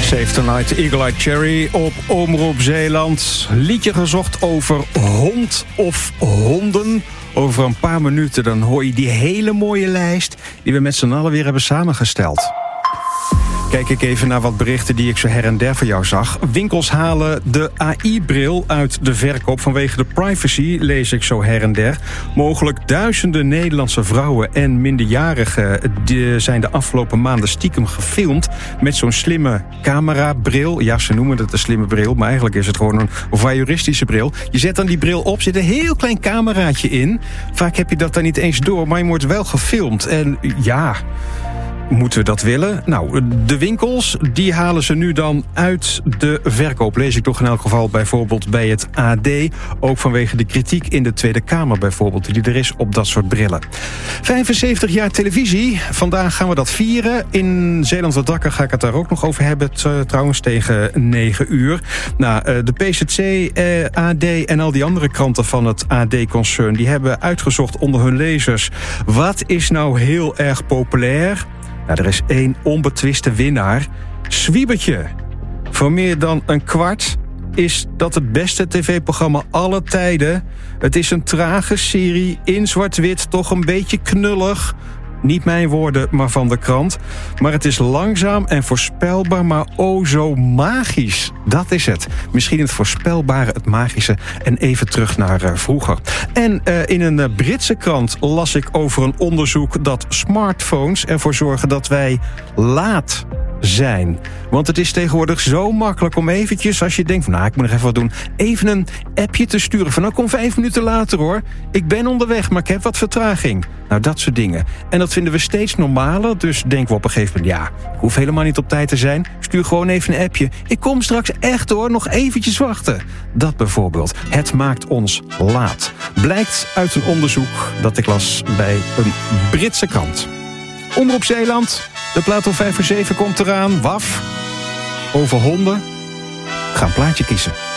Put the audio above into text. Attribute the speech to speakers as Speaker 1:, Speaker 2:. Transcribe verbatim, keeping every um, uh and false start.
Speaker 1: Save Tonight, Eagle Eye Cherry op Omroep Zeeland. Liedje gezocht over hond of honden. Over een paar minuten dan hoor je die hele mooie lijst die we met z'n allen weer hebben samengesteld. Kijk ik even naar wat berichten die ik zo her en der van jou zag. Winkels halen de A I-bril uit de verkoop vanwege de privacy, lees ik zo her en der. Mogelijk duizenden Nederlandse vrouwen en minderjarigen die zijn de afgelopen maanden stiekem gefilmd met zo'n slimme camerabril. Ja, ze noemen het een slimme bril, maar eigenlijk is het gewoon een voyeuristische bril. Je zet dan die bril op, zit een heel klein cameraatje in. Vaak heb je dat dan niet eens door, maar je wordt wel gefilmd. En ja... Moeten we dat willen? Nou, de winkels, die halen ze nu dan uit de verkoop. Lees ik toch in elk geval bijvoorbeeld bij het A D. Ook vanwege de kritiek in de Tweede Kamer bijvoorbeeld, die er is op dat soort brillen. vijfenzeventig jaar televisie. Vandaag gaan we dat vieren. In Zeeland wat Dakker ga ik het daar ook nog over hebben. Trouwens tegen negen uur. Nou, de P Z C, A D en al die andere kranten van het A D-concern... die hebben uitgezocht onder hun lezers... wat is nou heel erg populair... Nou, er is één onbetwiste winnaar. Zwiebertje. Voor meer dan een kwart is dat het beste tv-programma aller tijden. Het is een trage serie in zwart-wit, toch een beetje knullig. Niet mijn woorden, maar van de krant. Maar het is langzaam en voorspelbaar, maar oh zo magisch. Dat is het. Misschien het voorspelbare, het magische. En even terug naar uh, vroeger. En uh, in een uh, Britse krant las ik over een onderzoek... dat smartphones ervoor zorgen dat wij laat zijn. Want het is tegenwoordig zo makkelijk om eventjes... als je denkt, van, nou, ik moet nog even wat doen... even een appje te sturen. Van, nou, kom vijf minuten later, hoor. Ik ben onderweg, maar ik heb wat vertraging. Nou, dat soort dingen. En dat vinden we steeds normaler. Dus denken we op een gegeven moment... ja, ik hoef helemaal niet op tijd te zijn. Stuur gewoon even een appje. Ik kom straks echt, hoor. Nog eventjes wachten. Dat bijvoorbeeld. Het maakt ons laat. Blijkt uit een onderzoek dat ik las bij een Britse krant. Omroep Zeeland... De plaat om vijf voor zeven komt eraan. W A F. Over honden. Ga een plaatje kiezen.